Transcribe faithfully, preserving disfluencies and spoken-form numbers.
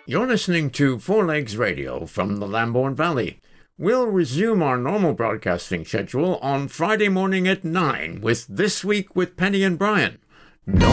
You're listening to Four Legs Radio from the Lambourne Valley. We'll resume our normal broadcasting schedule on Friday morning at nine with This Week with Penny and Brian. No